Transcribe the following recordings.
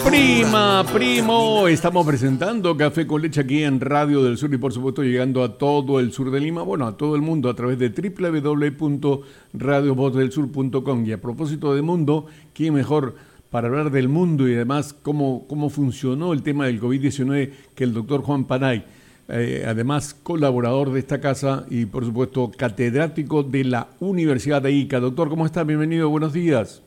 Prima, primo, estamos presentando Café con Leche aquí en Radio del Sur y por supuesto llegando a todo el sur de Lima, bueno, a todo el mundo a través de www.radiovozdelsur.com. Y a propósito de mundo, ¿quién mejor para hablar del mundo y además cómo funcionó el tema del COVID-19 que el doctor Juan Panay? Además colaborador de esta casa y por supuesto catedrático de la Universidad de Ica. Doctor, ¿cómo está? Bienvenido, buenos días.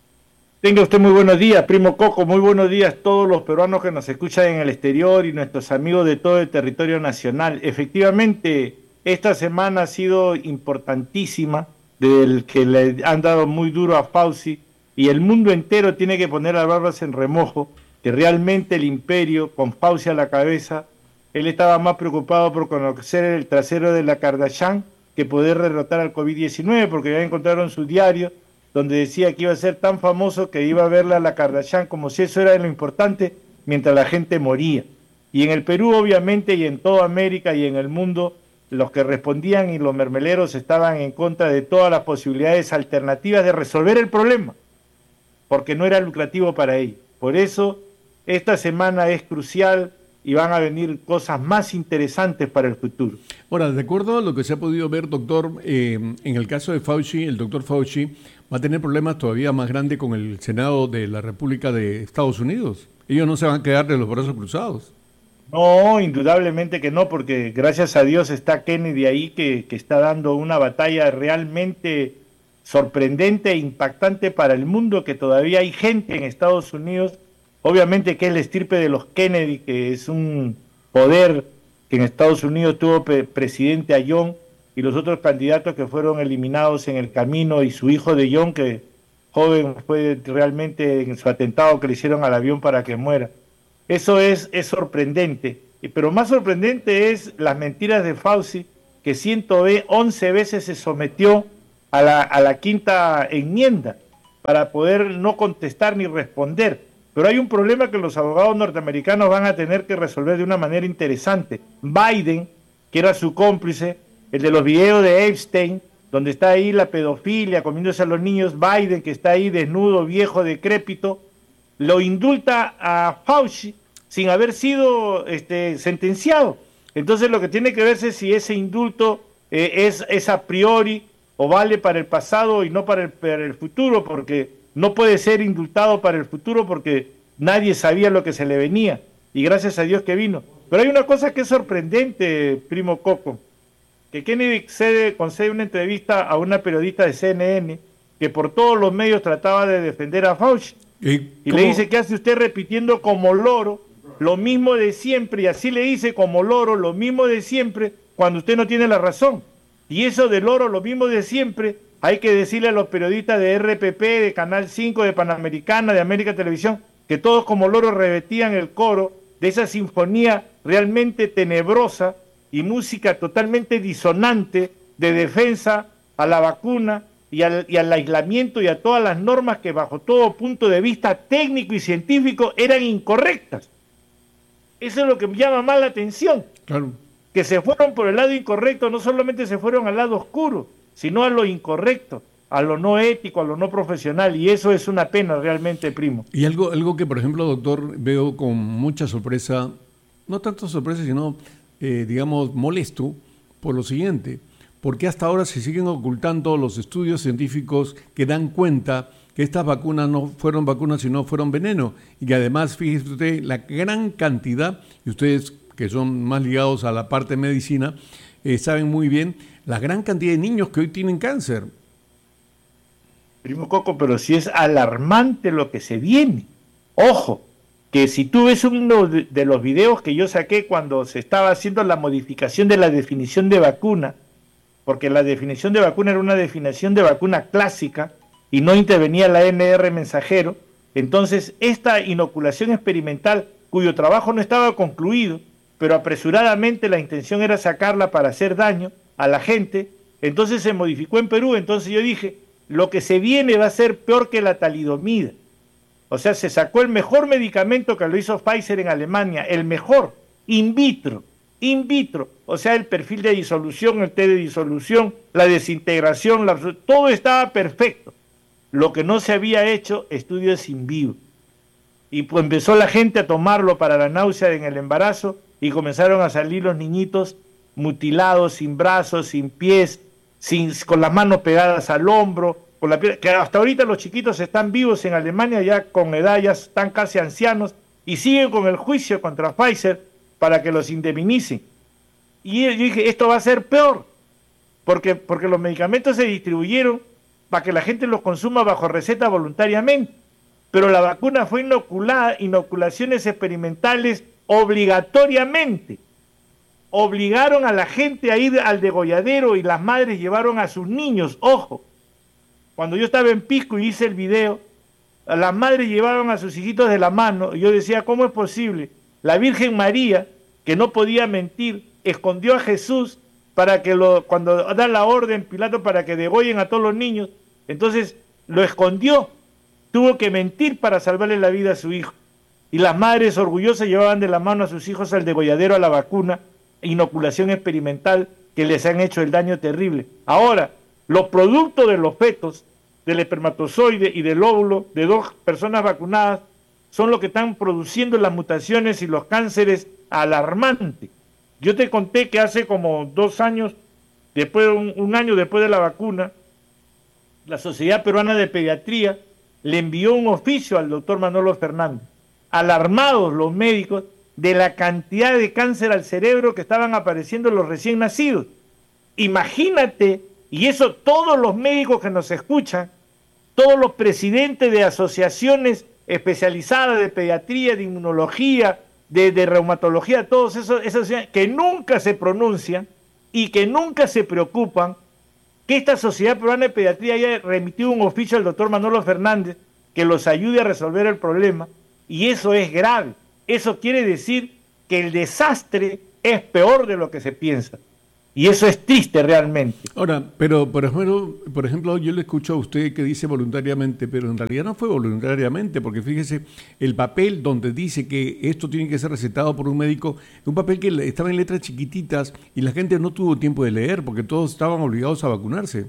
Tenga usted muy buenos días, primo Coco, muy buenos días a todos los peruanos que nos escuchan en el exterior y nuestros amigos de todo el territorio nacional. Efectivamente, esta semana ha sido importantísima, del que le han dado muy duro a Fauci, y el mundo entero tiene que poner las barbas en remojo, que realmente el imperio, con Fauci a la cabeza, él estaba más preocupado por conocer el trasero de la Kardashian que poder derrotar al COVID-19, porque ya encontraron su diario donde decía que iba a ser tan famoso que iba a verla a la Kardashian como si eso era lo importante mientras la gente moría. Y en el Perú, obviamente, y en toda América y en el mundo, los que respondían y los mermeleros estaban en contra de todas las posibilidades alternativas de resolver el problema, porque no era lucrativo para ellos. Por eso, esta semana es crucial y van a venir cosas más interesantes para el futuro. Ahora, de acuerdo a lo que se ha podido ver, doctor, en el caso de Fauci, el doctor Fauci va a tener problemas todavía más grandes con el Senado de la República de Estados Unidos. Ellos no se van a quedar de los brazos cruzados. No, indudablemente que no, porque gracias a Dios está Kennedy ahí que está dando una batalla realmente sorprendente e impactante para el mundo, que todavía hay gente en Estados Unidos, obviamente que es la estirpe de los Kennedy, que es un poder que en Estados Unidos tuvo presidente a John y los otros candidatos que fueron eliminados en el camino, y su hijo de John, que joven fue realmente en su atentado que le hicieron al avión para que muera. Eso es sorprendente, pero más sorprendente es las mentiras de Fauci, que 111 veces se sometió a la quinta enmienda para poder no contestar ni responder. Pero hay un problema que los abogados norteamericanos van a tener que resolver de una manera interesante. Biden, que era su cómplice, el de los videos de Epstein, donde está ahí la pedofilia, comiéndose a los niños, Biden, que está ahí desnudo, viejo, decrépito, lo indulta a Fauci sin haber sido sentenciado. Entonces lo que tiene que verse es si ese indulto es a priori o vale para el pasado y no para el futuro, porque no puede ser indultado para el futuro porque nadie sabía lo que se le venía, y gracias a Dios que vino. Pero hay una cosa que es sorprendente, primo Coco, que Kennedy concede una entrevista a una periodista de CNN que por todos los medios trataba de defender a Fauci, y le dice: ¿qué hace usted repitiendo como loro lo mismo de siempre? Y así le dice: como loro, lo mismo de siempre, cuando usted no tiene la razón. Y eso de loro, lo mismo de siempre, hay que decirle a los periodistas de RPP, de Canal 5, de Panamericana, de América Televisión, que todos como loros repetían el coro de esa sinfonía realmente tenebrosa y música totalmente disonante de defensa a la vacuna y al aislamiento y a todas las normas que bajo todo punto de vista técnico y científico eran incorrectas. Eso es lo que me llama más la atención. Claro. Que se fueron por el lado incorrecto, no solamente se fueron al lado oscuro, sino a lo incorrecto, a lo no ético, a lo no profesional, y eso es una pena realmente, primo. Y algo que, por ejemplo, doctor, veo con mucha sorpresa, no tanto sorpresa, sino, digamos, molesto, por lo siguiente, porque hasta ahora se siguen ocultando los estudios científicos que dan cuenta que estas vacunas no fueron vacunas, sino fueron veneno, y que además, fíjese usted, la gran cantidad, y ustedes que son más ligados a la parte de medicina, saben muy bien la gran cantidad de niños que hoy tienen cáncer. Primo Coco, pero sí es alarmante lo que se viene. Ojo, que si tú ves uno de los videos que yo saqué cuando se estaba haciendo la modificación de la definición de vacuna, porque la definición de vacuna era una definición de vacuna clásica y no intervenía la ARN mensajero, entonces esta inoculación experimental, cuyo trabajo no estaba concluido, pero apresuradamente la intención era sacarla para hacer daño a la gente, entonces se modificó en Perú. Entonces yo dije, lo que se viene va a ser peor que la talidomida. O sea, se sacó el mejor medicamento que lo hizo Pfizer en Alemania, el mejor, in vitro, o sea, el perfil de disolución, el té de disolución, la desintegración, todo estaba perfecto. Lo que no se había hecho, estudios in vivo. y pues empezó la gente a tomarlo para la náusea en el embarazo y comenzaron a salir los niñitos mutilados, sin brazos, sin pies, con las manos pegadas al hombro, que hasta ahorita los chiquitos están vivos en Alemania, ya con edad, ya están casi ancianos, y siguen con el juicio contra Pfizer para que los indemnicen. Y yo dije, esto va a ser peor, porque los medicamentos se distribuyeron para que la gente los consuma bajo receta voluntariamente, pero la vacuna fue inoculada, inoculaciones experimentales obligatoriamente. Obligaron a la gente a ir al degolladero y las madres llevaron a sus niños, ojo. Cuando yo estaba en Pisco y hice el video, las madres llevaron a sus hijitos de la mano, y yo decía, ¿cómo es posible? La Virgen María, que no podía mentir, escondió a Jesús para que cuando da la orden Pilato para que degollen a todos los niños, entonces lo escondió, tuvo que mentir para salvarle la vida a su hijo. Y las madres orgullosas llevaban de la mano a sus hijos al degolladero, a la vacuna, inoculación experimental, que les han hecho el daño terrible. Ahora, los productos de los fetos, del espermatozoide y del óvulo de 2 personas vacunadas, son lo que están produciendo las mutaciones y los cánceres alarmantes. Yo te conté que hace como 2 años, un año después de la vacuna, la Sociedad Peruana de Pediatría le envió un oficio al doctor Manolo Fernández, alarmados los médicos de la cantidad de cáncer al cerebro que estaban apareciendo en los recién nacidos. Imagínate, y eso todos los médicos que nos escuchan, todos los presidentes de asociaciones especializadas de pediatría, de inmunología, de reumatología, todos esos que nunca se pronuncian y que nunca se preocupan que esta Sociedad Peruana de Pediatría haya remitido un oficio al doctor Manolo Fernández que los ayude a resolver el problema, y eso es grave. Eso quiere decir que el desastre es peor de lo que se piensa. Y eso es triste realmente. Ahora, pero por ejemplo, yo le escucho a usted que dice voluntariamente, pero en realidad no fue voluntariamente, porque fíjese, el papel donde dice que esto tiene que ser recetado por un médico, un papel que estaba en letras chiquititas y la gente no tuvo tiempo de leer, porque todos estaban obligados a vacunarse.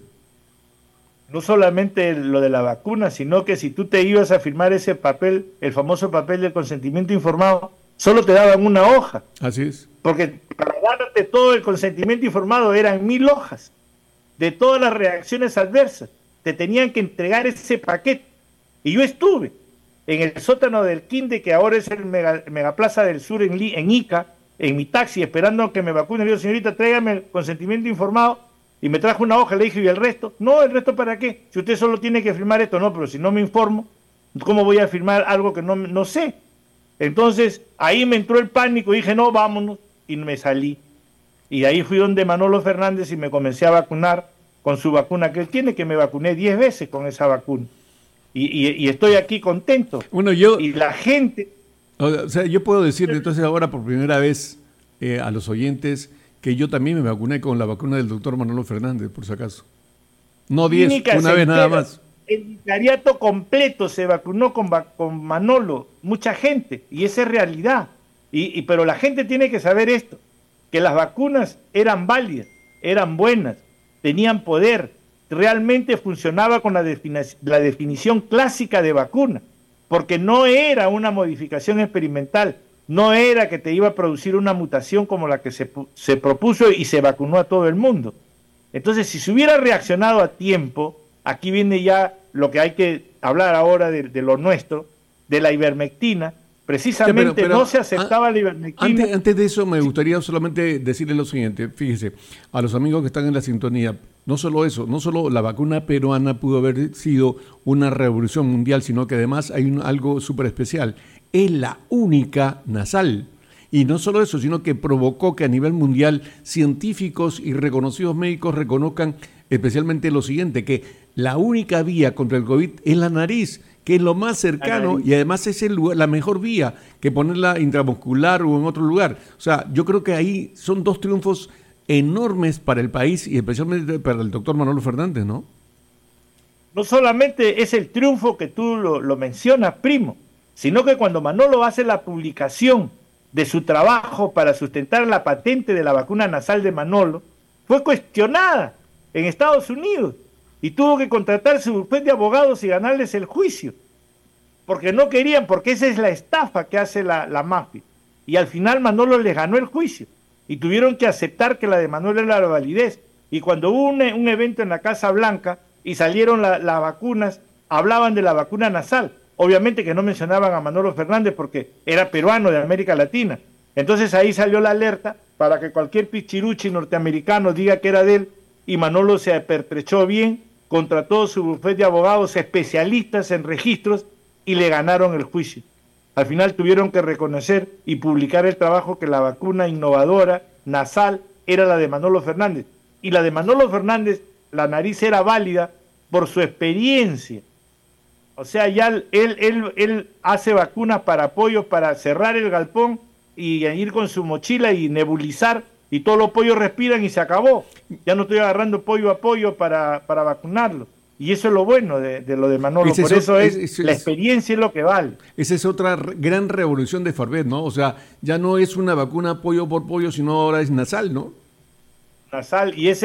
No solamente lo de la vacuna, sino que si tú te ibas a firmar ese papel, el famoso papel del consentimiento informado, solo te daban una hoja. Así es. Porque para darte todo el consentimiento informado eran 1000 hojas de todas las reacciones adversas. Te tenían que entregar ese paquete. Y yo estuve en el sótano del Quinde, que ahora es el Megaplaza del Sur en Ica, en mi taxi, esperando que me vacune. Le digo, señorita, tráigame el consentimiento informado. Y me trajo una hoja, le dije, ¿y el resto? No, ¿el resto para qué? Si usted solo tiene que firmar esto, no, pero si no me informo, ¿cómo voy a firmar algo que no sé? Entonces, ahí me entró el pánico, dije, no, vámonos, y me salí. Y ahí fui donde Manolo Fernández y me comencé a vacunar con su vacuna que él tiene, que me vacuné 10 veces con esa vacuna. Y estoy aquí contento. Bueno, y la gente... O sea, yo puedo decir entonces ahora por primera vez a los oyentes que yo también me vacuné con la vacuna del doctor Manolo Fernández, por si acaso. No 10, una vez nada más. El vicariato completo se vacunó con Manolo, mucha gente, y esa es realidad. Pero la gente tiene que saber esto, que las vacunas eran válidas, eran buenas, tenían poder, realmente funcionaba con la definición clásica de vacuna, porque no era una modificación experimental, no era que te iba a producir una mutación como la que se propuso y se vacunó a todo el mundo. Entonces, si se hubiera reaccionado a tiempo, aquí viene ya lo que hay que hablar ahora de lo nuestro, de la ivermectina. Precisamente pero no se aceptaba la ivermectina. Antes de eso, me gustaría solamente decirle lo siguiente. Fíjese, a los amigos que están en la sintonía, no solo eso, no solo la vacuna peruana pudo haber sido una revolución mundial, sino que además hay algo súper especial. Es la única nasal. Y no solo eso, sino que provocó que a nivel mundial científicos y reconocidos médicos reconozcan especialmente lo siguiente, que la única vía contra el COVID es la nariz, que es lo más cercano y además es la mejor vía que ponerla intramuscular o en otro lugar. O sea, yo creo que ahí son 2 triunfos enormes para el país y especialmente para el doctor Manolo Fernández, ¿no? No solamente es el triunfo que tú lo mencionas, primo, sino que cuando Manolo hace la publicación de su trabajo para sustentar la patente de la vacuna nasal de Manolo, fue cuestionada en Estados Unidos y tuvo que contratar su bufete de abogados y ganarles el juicio. porque no querían, porque esa es la estafa que hace la mafia. Y al final Manolo les ganó el juicio y tuvieron que aceptar que la de Manolo era la validez. Y cuando hubo un evento en la Casa Blanca y salieron las vacunas, hablaban de la vacuna nasal. Obviamente que no mencionaban a Manolo Fernández porque era peruano de América Latina. Entonces ahí salió la alerta para que cualquier pichiruchi norteamericano diga que era de él, y Manolo se pertrechó bien, contrató su bufete de abogados especialistas en registros y le ganaron el juicio. Al final tuvieron que reconocer y publicar el trabajo que la vacuna innovadora nasal era la de Manolo Fernández. Y la de Manolo Fernández, la nariz era válida por su experiencia. O sea, ya él hace vacunas para pollos, para cerrar el galpón y ir con su mochila y nebulizar, y todos los pollos respiran y se acabó. Ya no estoy agarrando pollo a pollo para vacunarlo. Y eso es lo bueno de lo de Manolo. Por eso la experiencia es lo que vale. Esa es otra gran revolución de Farvet, ¿no? O sea, ya no es una vacuna pollo por pollo, sino ahora es nasal, ¿no? Nasal, y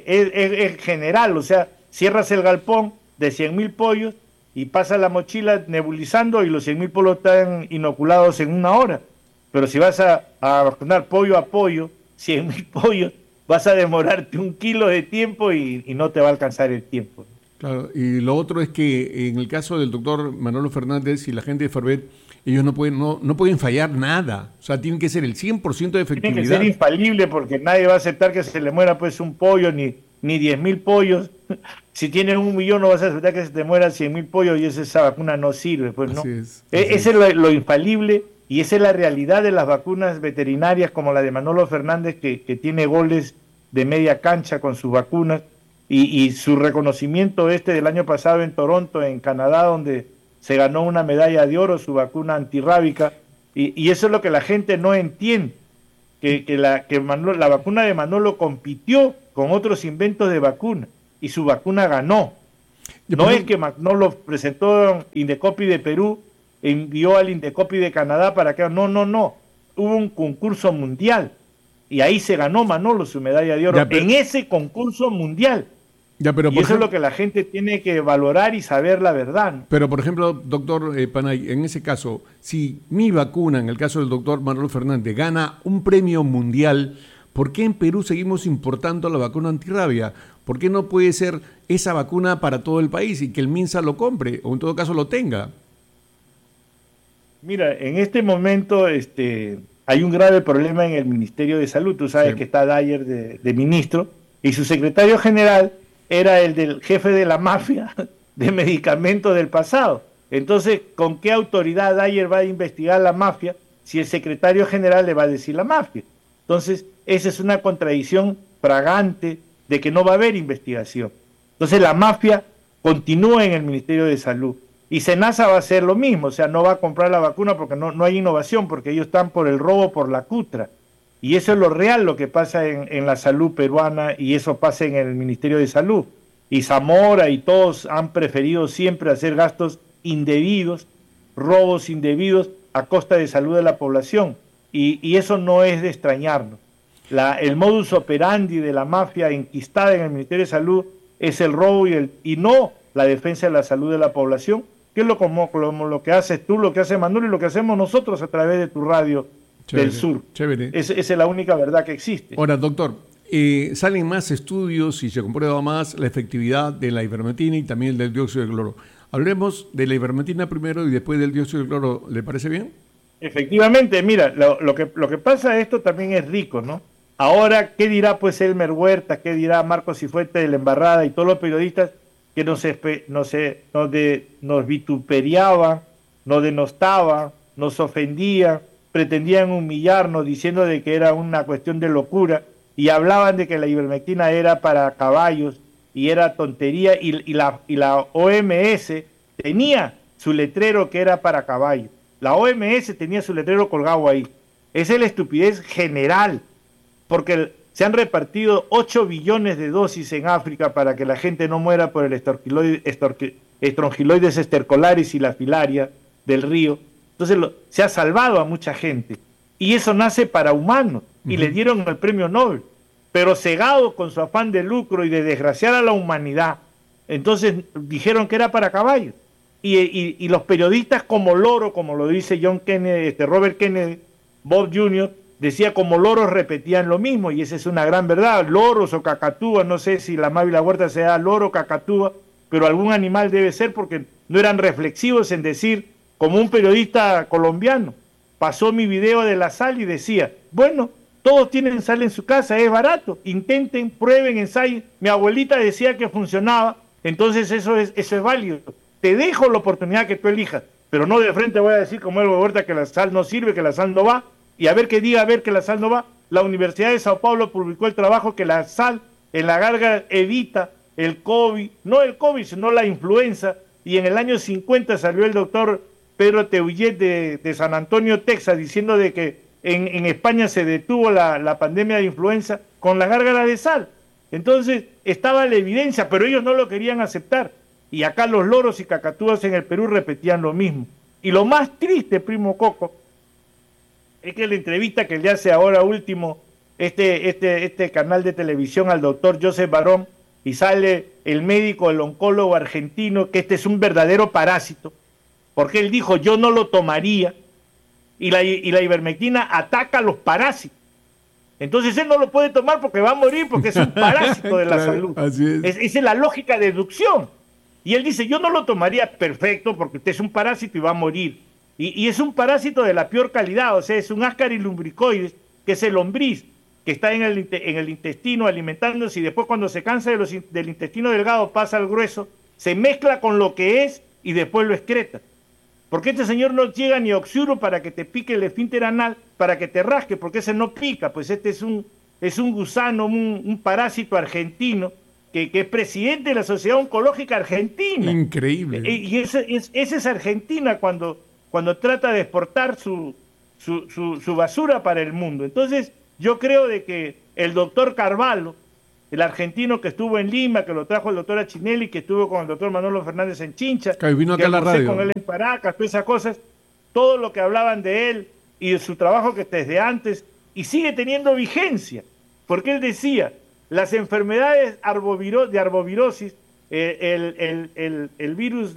es general, o sea, cierras el galpón de 100.000 pollos y pasas la mochila nebulizando y los 100.000 pollos están inoculados en 1 hora. Pero si vas a vacunar pollo a pollo, 100.000 pollos, vas a demorarte 1 kilo de tiempo y no te va a alcanzar el tiempo. Claro, y lo otro es que en el caso del doctor Manolo Fernández y la gente de Farvet, ellos no pueden fallar nada. O sea, tienen que ser el 100% de efectividad. Tiene que ser infalible porque nadie va a aceptar que se le muera pues un pollo ni 10.000 pollos. Si tienes 1 millón no vas a aceptar que se te mueran 100.000 pollos y esa vacuna no sirve. Pues no. Ese es lo infalible y esa es la realidad de las vacunas veterinarias como la de Manolo Fernández que tiene goles de media cancha con sus vacunas. Y su reconocimiento del año pasado en Toronto, en Canadá, donde se ganó una medalla de oro, su vacuna antirrábica, y eso es lo que la gente no entiende, que la vacuna de Manolo compitió con otros inventos de vacuna, y su vacuna ganó. No es que Manolo presentó Indecopi de Perú, envió al Indecopi de Canadá para que... No, hubo un concurso mundial, y ahí se ganó Manolo su medalla de oro, en ese concurso mundial. Y eso es lo que la gente tiene que valorar y saber la verdad, ¿no? Pero, por ejemplo, doctor Panay, en ese caso, si mi vacuna, en el caso del doctor Manolo Fernández, gana un premio mundial, ¿por qué en Perú seguimos importando la vacuna antirrabia? ¿Por qué no puede ser esa vacuna para todo el país y que el MINSA lo compre o en todo caso lo tenga? Mira, en este momento hay un grave problema en el Ministerio de Salud. Tú sabes que está Dyer de ministro y su secretario general era el del jefe de la mafia de medicamentos del pasado. Entonces, ¿con qué autoridad Dyer va a investigar la mafia si el secretario general le va a decir la mafia? Entonces, esa es una contradicción fragante de que no va a haber investigación. Entonces, la mafia continúa en el Ministerio de Salud. Y SENASA va a hacer lo mismo, o sea, no va a comprar la vacuna porque no hay innovación, porque ellos están por el robo, por la cutra. Y eso es lo real, lo que pasa en la salud peruana, y eso pasa en el Ministerio de Salud. Y Zamora y todos han preferido siempre hacer gastos indebidos, robos indebidos a costa de salud de la población. Y eso no es de extrañarnos. El modus operandi de la mafia enquistada en el Ministerio de Salud es el robo y no la defensa de la salud de la población, que es como lo que haces tú, lo que hace Manuel y lo que hacemos nosotros a través de tu radio. Del sur. Esa es la única verdad que existe. Ahora, doctor, salen más estudios y se comprueba más la efectividad de la ivermectina y también del dióxido de cloro. Hablemos de la ivermectina primero y después del dióxido de cloro. ¿Le parece bien? Efectivamente, mira, lo que pasa, esto también es rico, ¿no? Ahora, ¿qué dirá pues Elmer Huerta? ¿Qué dirá Marcos Cifuentes de la Embarrada y todos los periodistas que nos vituperiaban, nos denostaban, nos ofendían, pretendían humillarnos diciendo de que era una cuestión de locura y hablaban de que la ivermectina era para caballos y era tontería y la OMS tenía su letrero que era para caballos. La OMS tenía su letrero colgado ahí. Esa es la estupidez general, porque se han repartido 8 billones de dosis en África para que la gente no muera por el estrongiloides estercolaris y la filaria del río. Entonces se ha salvado a mucha gente. Y eso nace para humanos. Y le dieron el premio Nobel. Pero cegado con su afán de lucro y de desgraciar a la humanidad. Entonces dijeron que era para caballos. y los periodistas como loro, como lo dice John Kennedy, Robert Kennedy, Bob Jr., decía como loros repetían lo mismo, y esa es una gran verdad. Loros o cacatúas, no sé si la Mávila Huerta sea loro o cacatúa, pero algún animal debe ser, porque no eran reflexivos en decir, como un periodista colombiano, pasó mi video de la sal y decía, bueno, todos tienen sal en su casa, es barato, intenten, prueben, ensayen. Mi abuelita decía que funcionaba, entonces eso es válido. Te dejo la oportunidad que tú elijas, pero no de frente voy a decir como el Huerta que la sal no sirve, que la sal no va, y a ver qué diga, a ver que la sal no va. La Universidad de Sao Paulo publicó el trabajo que la sal en la garganta evita el COVID, no el COVID, sino la influenza, y en el año 50 salió el doctor Pedro Teullet de San Antonio, Texas, diciendo de que en España se detuvo la pandemia de influenza con las gárgaras de sal. Entonces estaba la evidencia, pero ellos no lo querían aceptar. Y acá los loros y cacatúas en el Perú repetían lo mismo. Y lo más triste, primo Coco, es que la entrevista que le hace ahora último este canal de televisión al doctor Joseph Barón, y sale el médico, el oncólogo argentino, que este es un verdadero parásito, porque él dijo, yo no lo tomaría, y la ivermectina ataca a los parásitos. Entonces él no lo puede tomar porque va a morir, porque es un parásito de la salud. Así es. Esa es la lógica de deducción. Y él dice, yo no lo tomaría, perfecto, porque usted es un parásito y va a morir. Y es un parásito de la peor calidad, o sea, es un Ascaris lumbricoides, que es el lombriz, que está en el intestino alimentándose, y después cuando se cansa del intestino delgado pasa al grueso, se mezcla con lo que es y después lo excreta. Porque este señor no llega ni a oxuro para que te pique el esfínter anal, para que te rasque, porque ese no pica, pues este es un gusano, un parásito argentino, que es presidente de la Sociedad Oncológica Argentina. Increíble. Y esa es Argentina cuando trata de exportar su basura para el mundo. Entonces, yo creo de que el doctor Carvalho, el argentino que estuvo en Lima, que lo trajo el doctor Achinelli, que estuvo con el doctor Manolo Fernández en Chincha, que vino acá a la radio, con él en Paracas, todas esas cosas, todo lo que hablaban de él y de su trabajo que desde antes, y sigue teniendo vigencia, porque él decía, las enfermedades de arbovirosis, el virus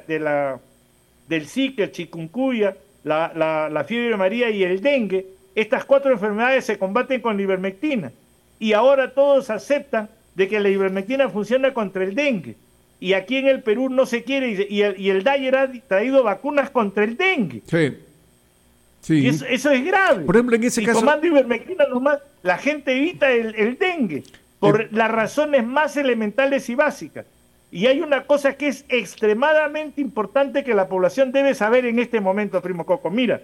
del Zika, el chikungunya, la fiebre amarilla y el dengue, estas 4 enfermedades se combaten con la ivermectina. Y ahora todos aceptan de que la ivermectina funciona contra el dengue. Y aquí en el Perú no se quiere, y el Dyer ha traído vacunas contra el dengue. Sí. Sí. Y eso es grave. Por ejemplo, en ese caso, tomando ivermectina nomás, la gente evita el dengue por las razones más elementales y básicas. Y hay una cosa que es extremadamente importante que la población debe saber en este momento, primo Coco. Mira,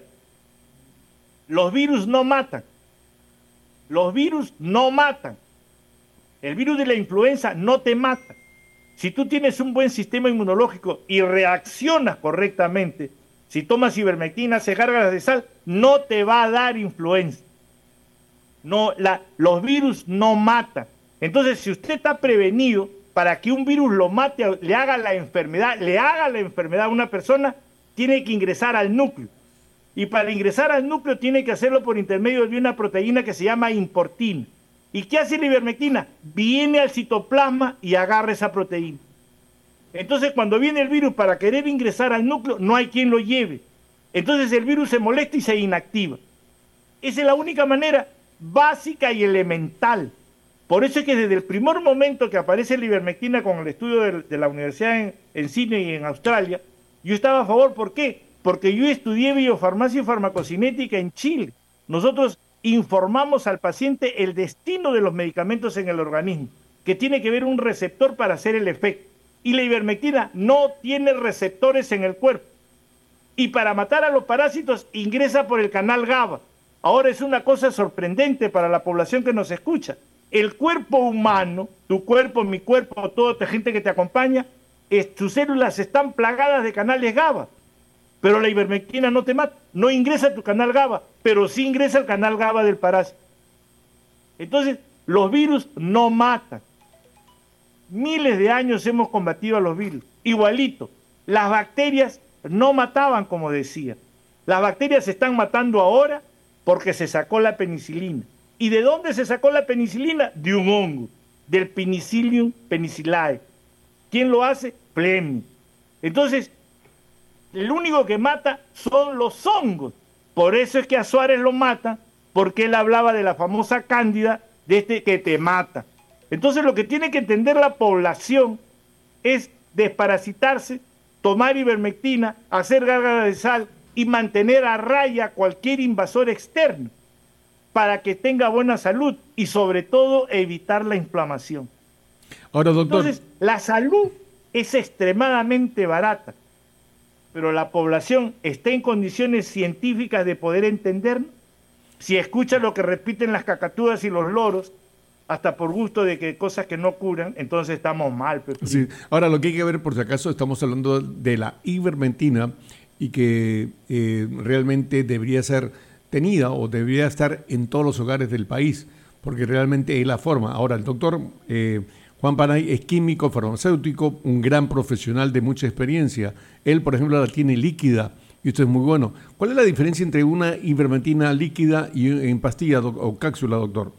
los virus no matan. Los virus no matan. El virus de la influenza no te mata. Si tú tienes un buen sistema inmunológico y reaccionas correctamente, si tomas ivermectina, haces gárgaras de sal, no te va a dar influenza. No, los virus no matan. Entonces, si usted está prevenido para que un virus lo mate, le haga la enfermedad a una persona, tiene que ingresar al núcleo. Y para ingresar al núcleo tiene que hacerlo por intermedio de una proteína que se llama importina. ¿Y qué hace la ivermectina? Viene al citoplasma y agarra esa proteína. Entonces, cuando viene el virus para querer ingresar al núcleo, no hay quien lo lleve. Entonces el virus se molesta y se inactiva. Esa es la única manera básica y elemental. Por eso es que desde el primer momento que aparece la ivermectina con el estudio de la universidad en Sydney y en Australia, yo estaba a favor. ¿Por qué? Porque yo estudié biofarmacia y farmacocinética en Chile. Nosotros informamos al paciente el destino de los medicamentos en el organismo, que tiene que ver un receptor para hacer el efecto. Y la ivermectina no tiene receptores en el cuerpo. Y para matar a los parásitos ingresa por el canal GABA. Ahora es una cosa sorprendente para la población que nos escucha. El cuerpo humano, tu cuerpo, mi cuerpo, toda la gente que te acompaña, tus células están plagadas de canales GABA. Pero la ivermectina no te mata, no ingresa a tu canal GABA, pero sí ingresa al canal GABA del parásito. Entonces, los virus no matan. Miles de años hemos combatido a los virus. Igualito, las bacterias no mataban, como decía. Las bacterias se están matando ahora porque se sacó la penicilina. ¿Y de dónde se sacó la penicilina? De un hongo, del Penicillium penicilliae. ¿Quién lo hace? Fleming. Entonces, el único que mata son los hongos. Por eso es que a Suárez lo mata, porque él hablaba de la famosa cándida, de este que te mata. Entonces lo que tiene que entender la población es desparasitarse, tomar ivermectina, hacer gárgaras de sal y mantener a raya cualquier invasor externo para que tenga buena salud y sobre todo evitar la inflamación. Ahora, doctor. Entonces, la salud es extremadamente barata, pero la población está en condiciones científicas de poder entendernos. Si escucha lo que repiten las cacatúas y los loros, hasta por gusto de que cosas que no curan, entonces estamos mal. Sí. Ahora, lo que hay que ver, por si acaso, estamos hablando de la ivermectina y que realmente debería ser tenida o debería estar en todos los hogares del país, porque realmente es la forma. Ahora, el doctor Juan Panay es químico, farmacéutico, un gran profesional de mucha experiencia. Él, por ejemplo, la tiene líquida y esto es muy bueno. ¿Cuál es la diferencia entre una ivermectina líquida y en pastilla o cápsula, doctor?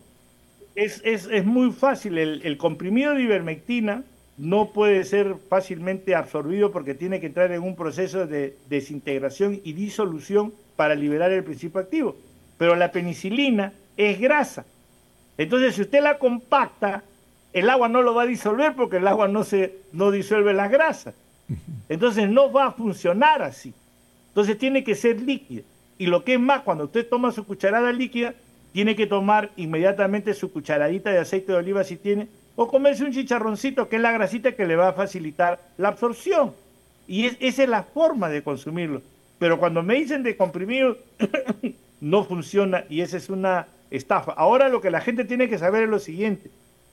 Es muy fácil. El comprimido de ivermectina no puede ser fácilmente absorbido porque tiene que entrar en un proceso de desintegración y disolución para liberar el principio activo. Pero la penicilina es grasa. Entonces, si usted la compacta, el agua no lo va a disolver porque el agua no disuelve las grasas. Entonces, no va a funcionar así. Entonces, tiene que ser líquida. Y lo que es más, cuando usted toma su cucharada líquida, tiene que tomar inmediatamente su cucharadita de aceite de oliva si tiene, o comerse un chicharroncito, que es la grasita que le va a facilitar la absorción. Y esa es la forma de consumirlo. Pero cuando me dicen de comprimido, no funciona y esa es una estafa. Ahora lo que la gente tiene que saber es lo siguiente.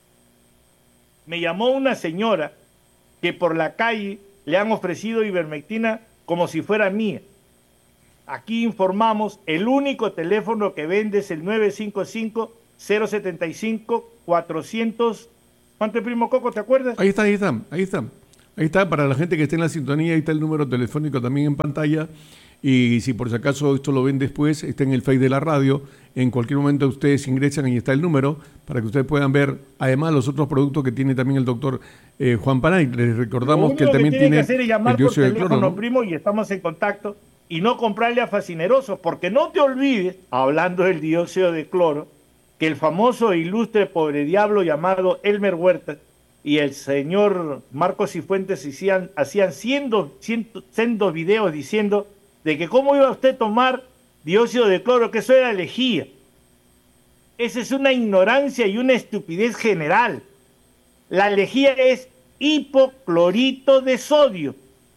Me llamó una señora que por la calle le han ofrecido ivermectina como si fuera mía. Aquí informamos, el único teléfono que vende es el 955-075-400. ¿Cuánto, primo Coco, te acuerdas? Ahí está. Ahí está, para la gente que esté en la sintonía, ahí está el número telefónico también en pantalla. Y si por si acaso esto lo ven después, está en el Face de la radio. En cualquier momento ustedes ingresan y está el número para que ustedes puedan ver, además, los otros productos que tiene también el doctor Juan Panay. Les recordamos que él también tiene que hacer es llamar el dióxido de cloro, ¿no? Primo, y estamos en contacto, y no comprarle a fascinerosos, porque no te olvides, hablando del dióxido de cloro, que el famoso e ilustre pobre diablo llamado Elmer Huerta y el señor Marcos Cifuentes hacían sendos videos diciendo de que cómo iba usted a tomar dióxido de cloro, que eso era lejía. Esa es una ignorancia y una estupidez general. La lejía es hipoclorito de sodio.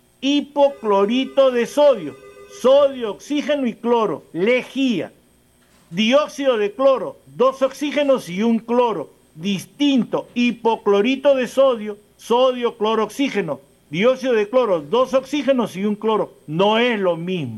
Hipoclorito de sodio. Sodio, oxígeno y cloro. Lejía. Dióxido de cloro, 2 oxígenos y 1 cloro. Distinto. Hipoclorito de sodio, sodio, cloro, oxígeno. Dióxido de cloro, 2 oxígenos y 1 cloro. No es lo mismo.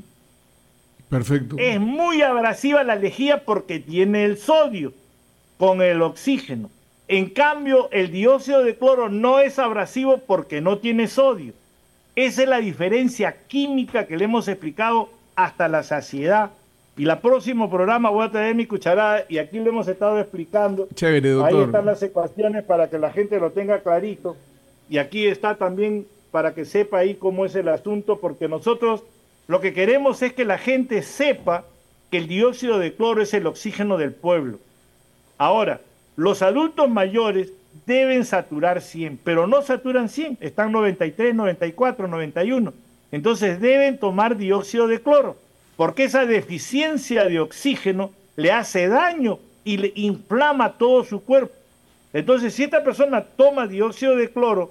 Perfecto. Es muy abrasiva la lejía porque tiene el sodio con el oxígeno. En cambio, el dióxido de cloro no es abrasivo porque no tiene sodio. Esa es la diferencia química que le hemos explicado hasta la saciedad. Y el próximo programa voy a traer mi cucharada y aquí lo hemos estado explicando. Chévere, doctor. Ahí están las ecuaciones para que la gente lo tenga clarito. Y aquí está también para que sepa ahí cómo es el asunto, porque nosotros lo que queremos es que la gente sepa que el dióxido de cloro es el oxígeno del pueblo. Ahora, los adultos mayores deben saturar 100, pero no saturan 100, están 93, 94, 91. Entonces deben tomar dióxido de cloro, porque esa deficiencia de oxígeno le hace daño y le inflama todo su cuerpo. Entonces, si esta persona toma dióxido de cloro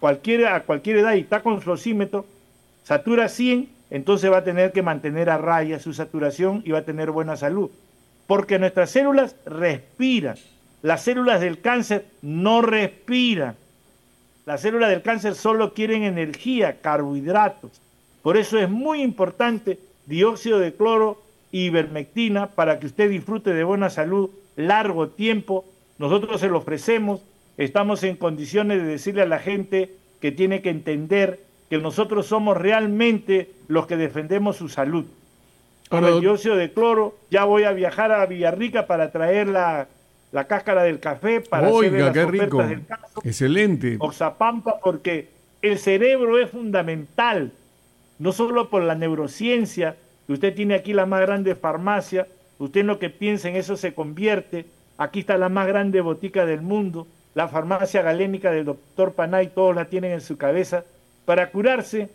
a cualquier edad y está con su oxímetro, satura 100, entonces va a tener que mantener a raya su saturación y va a tener buena salud. Porque nuestras células respiran. Las células del cáncer no respiran. Las células del cáncer solo quieren energía, carbohidratos. Por eso es muy importante dióxido de cloro y ivermectina para que usted disfrute de buena salud largo tiempo. Nosotros se lo ofrecemos. Estamos en condiciones de decirle a la gente que tiene que entender que nosotros somos realmente los que defendemos su salud. Con el dióxido de cloro, ya voy a viajar a Villarrica para traer la cáscara del café, para hacer las ofertas del caso. Excelente. Oxapampa, porque el cerebro es fundamental. no solo por la neurociencia, que usted tiene aquí la más grande farmacia, usted en lo que piensa en eso se convierte, aquí está la más grande botica del mundo, la farmacia galénica del doctor Panay, todos la tienen en su cabeza, para curarse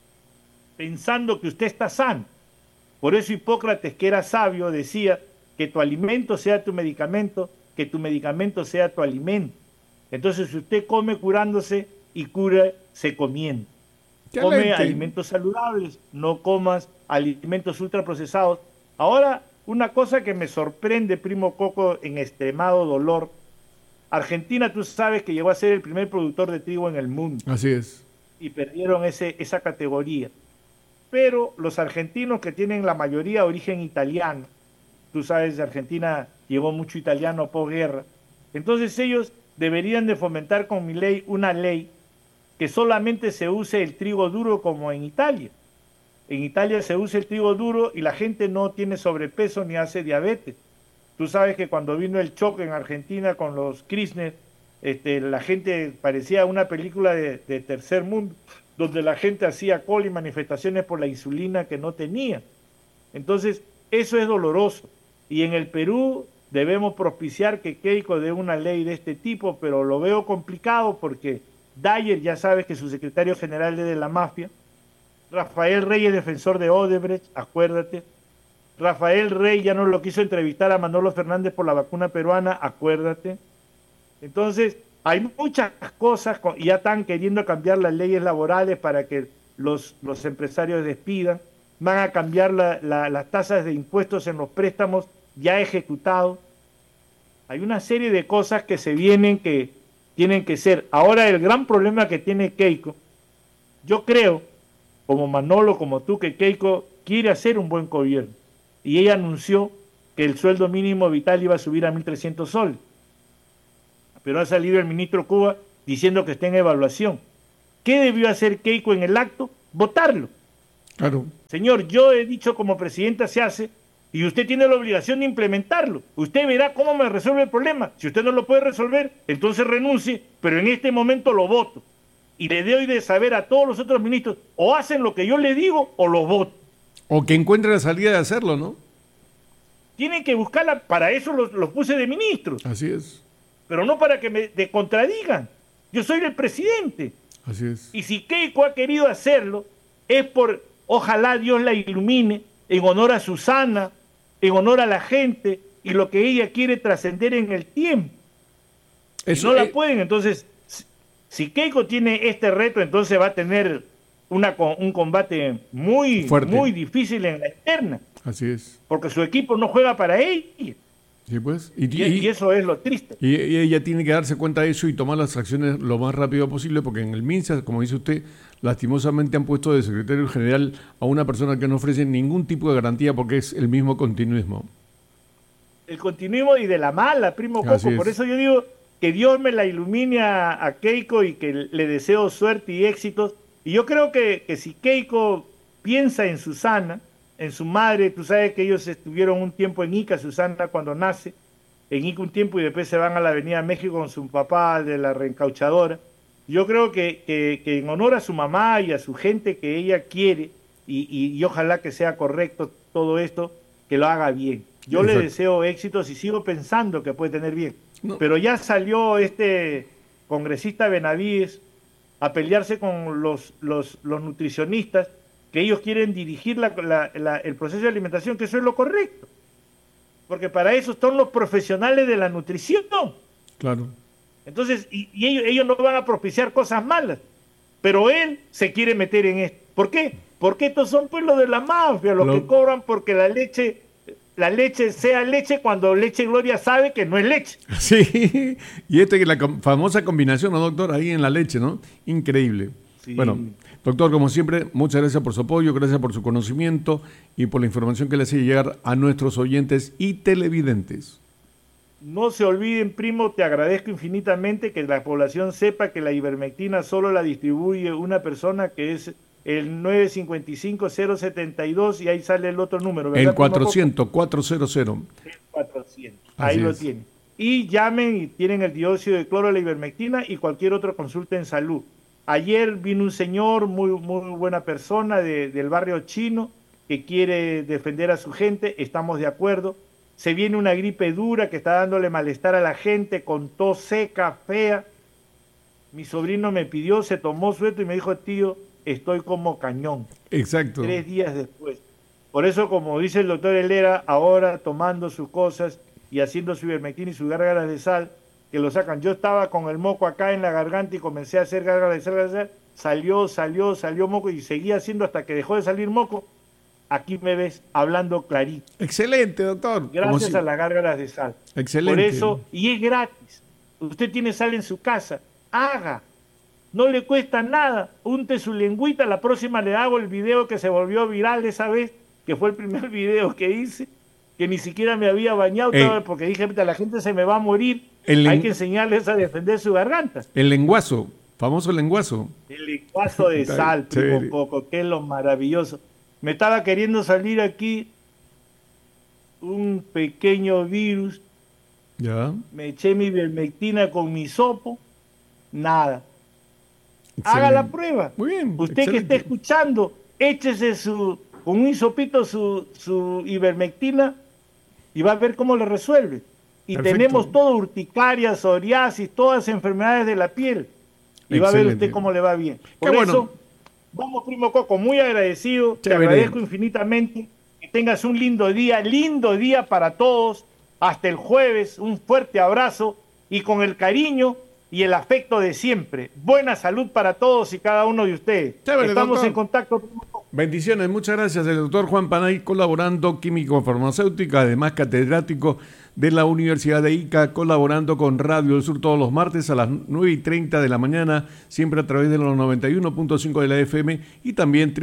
pensando que usted está sano. Por eso Hipócrates, que era sabio, decía que tu alimento sea tu medicamento, que tu medicamento sea tu alimento. Entonces, si usted come curándose y cúrase comiendo. Come alimentos saludables, no comas alimentos ultraprocesados. Ahora, una cosa que me sorprende, primo Coco, en extremado dolor. Argentina, tú sabes que llegó a ser el primer productor de trigo en el mundo. Así es. Y perdieron esa categoría. Pero los argentinos, que tienen la mayoría de origen italiano, tú sabes, de Argentina llegó mucho italiano posguerra, entonces ellos deberían de fomentar con mi ley una ley que solamente se use el trigo duro como en Italia. En Italia se usa el trigo duro y la gente no tiene sobrepeso ni hace diabetes. Tú sabes que cuando vino el choque en Argentina con los Kirchner, la gente parecía una película de tercer mundo, donde la gente hacía cola y manifestaciones por la insulina que no tenía. Entonces, eso es doloroso. Y en el Perú debemos propiciar que Keiko dé una ley de este tipo, pero lo veo complicado porque Dyer, ya sabes que su secretario general es de la mafia. Rafael Rey es defensor de Odebrecht, acuérdate. Rafael Rey ya no lo quiso entrevistar a Manolo Fernández por la vacuna peruana, acuérdate. Entonces, hay muchas cosas, y ya están queriendo cambiar las leyes laborales para que los empresarios despidan. Van a cambiar las tasas de impuestos en los préstamos ya ejecutados. Hay una serie de cosas que se vienen que tienen que ser. Ahora, el gran problema que tiene Keiko, yo creo, como Manolo, como tú, que Keiko quiere hacer un buen gobierno. Y ella anunció que el sueldo mínimo vital iba a subir a 1.300 soles. Pero ha salido el ministro Cuba diciendo que está en evaluación. ¿Qué debió hacer Keiko en el acto? Votarlo. Claro. Señor, yo he dicho como presidenta se hace y usted tiene la obligación de implementarlo. Usted verá cómo me resuelve el problema. Si usted no lo puede resolver, entonces renuncie, pero en este momento lo voto. Y le doy de saber a todos los otros ministros, o hacen lo que yo le digo o lo voto. O que encuentre la salida de hacerlo, ¿no? Tienen que buscarla, para eso los puse de ministros. Así es. Pero no para que me contradigan. Yo soy el presidente. Así es. Y si Keiko ha querido hacerlo, es por, ojalá Dios la ilumine, en honor a Susana, en honor a la gente, y lo que ella quiere trascender en el tiempo. Eso, y no la pueden, entonces, si Keiko tiene este reto, entonces va a tener un combate muy fuerte, muy difícil en la interna. Así es. Porque su equipo no juega para ella. Sí, pues. Y eso es lo triste. Y ella tiene que darse cuenta de eso y tomar las acciones lo más rápido posible, porque en el MINSA, como dice usted, lastimosamente han puesto de secretario general a una persona que no ofrece ningún tipo de garantía porque es el mismo continuismo. El continuismo y de la mala, primo Coco. Por eso yo digo que Dios me la ilumine a Keiko y que le deseo suerte y éxitos. Y yo creo que si Keiko piensa en Susana, en su madre, tú sabes que ellos estuvieron un tiempo en Ica, Susana cuando nace, en Ica un tiempo y después se van a la Avenida México con su papá de la reencauchadora. Yo creo que en honor a su mamá y a su gente que ella quiere, y ojalá que sea correcto todo esto, que lo haga bien. Yo le deseo éxitos y sigo pensando que puede tener bien. No. Pero ya salió este congresista Benavides a pelearse con los nutricionistas, que ellos quieren dirigir el proceso de alimentación, que eso es lo correcto. Porque para eso son los profesionales de la nutrición. Claro. Entonces, y ellos no van a propiciar cosas malas. Pero él se quiere meter en esto. ¿Por qué? Porque estos son pues los de la mafia, los que cobran porque la leche sea leche cuando Leche Gloria sabe que no es leche. Sí, y la famosa combinación, ¿no, doctor? Ahí en la leche, ¿no? Increíble. Sí. Bueno, doctor, como siempre, muchas gracias por su apoyo, gracias por su conocimiento y por la información que le hace llegar a nuestros oyentes y televidentes. No se olviden, primo, te agradezco infinitamente que la población sepa que la ivermectina solo la distribuye una persona, que es el 955-072, y ahí sale el otro número, ¿verdad? El 400-400. El 400, ahí lo tienen. Y llamen y tienen el dióxido de cloro de la ivermectina y cualquier otra consulta en salud. Ayer vino un señor, muy buena persona del barrio chino, que quiere defender a su gente, estamos de acuerdo. Se viene una gripe dura que está dándole malestar a la gente, con tos seca, fea. Mi sobrino me pidió, se tomó sueto y me dijo, tío, estoy como cañón. Exacto. 3 días después. Por eso, como dice el doctor Helera, ahora tomando sus cosas y haciendo su ivermectina y sus gárgaras de sal, que lo sacan. Yo estaba con el moco acá en la garganta y comencé a hacer gárgaras de sal, salió moco y seguía haciendo hasta que dejó de salir moco. Aquí me ves hablando clarito. Excelente, doctor. Gracias a las gárgaras de sal. Excelente. Por eso, y es gratis. Usted tiene sal en su casa, haga. No le cuesta nada. Unte su lengüita. La próxima le hago el video que se volvió viral esa vez, que fue el primer video que hice, que ni siquiera me había bañado, porque dije, la gente se me va a morir. Hay que enseñarles a defender su garganta. El lenguazo, famoso lenguazo. El lenguazo de sal, primo Coco, que es lo maravilloso. Me estaba queriendo salir aquí un pequeño virus. Ya. Me eché mi ivermectina con mi hisopo. Nada. Excelente. Haga la prueba. Muy bien. Usted excelente. que está escuchando, échese con un hisopito su ivermectina y va a ver cómo lo resuelve. Y Perfecto. tenemos todo, urticaria, psoriasis, todas enfermedades de la piel. Y va a ver usted cómo le va bien. Por eso, vamos, primo Coco, muy agradecido. Te agradezco infinitamente. Que tengas un lindo día para todos. Hasta el jueves, un fuerte abrazo y con el cariño y el afecto de siempre. Buena salud para todos y cada uno de ustedes. Chévere, estamos doctor. en contacto, primo Coco. Bendiciones, muchas gracias. El doctor Juan Panay, colaborando, químico farmacéutico, además catedrático de la Universidad de Ica, colaborando con Radio del Sur todos los martes a las 9:30 de la mañana, siempre a través de los 91.5 de la FM y también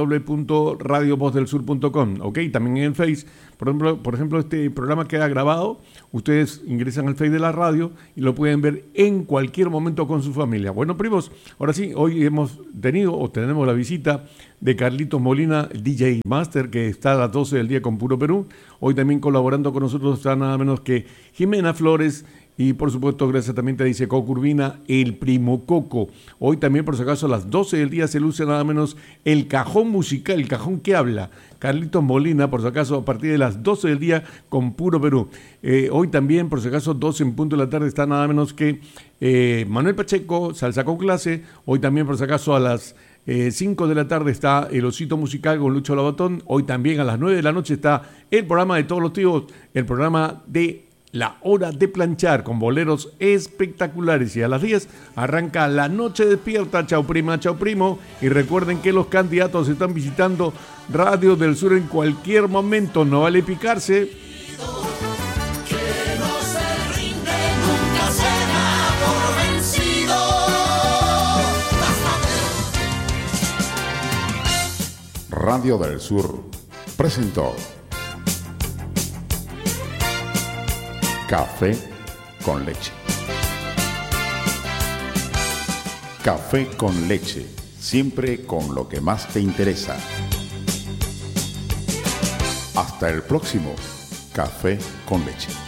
www.radiovozdelsur.com. Ok, también en el Face. Por ejemplo, este programa queda grabado. Ustedes ingresan al Face de la radio y lo pueden ver en cualquier momento con su familia. Bueno, primos, ahora sí, hoy tenemos la visita de Carlitos Molina, el DJ Master, que está a las 12 del día con Puro Perú. Hoy también colaborando con nosotros está nada menos que Jimena Flores y por supuesto gracias también te dice Coco Urbina, el primo Coco. Hoy también por si acaso a las 12 del día se luce nada menos el cajón musical, el cajón que habla. Carlitos Molina, por si acaso, a partir de las 12 del día con Puro Perú. Hoy también, por si acaso, 12 en punto de la tarde, está nada menos que Manuel Pacheco, Salsa con Clase. Hoy también, por si acaso, a las 5 de la tarde está El Osito Musical con Lucho Labatón. Hoy también a las 9 de la noche está el programa de todos los tíos, el programa de La Hora de Planchar, con boleros espectaculares. Y a las 10 arranca La Noche Despierta. Chau prima, chau primo. Y recuerden que los candidatos están visitando Radio del Sur en cualquier momento. No vale picarse. Radio del Sur presentó Café con Leche. Café con Leche, siempre con lo que más te interesa. Hasta el próximo Café con Leche.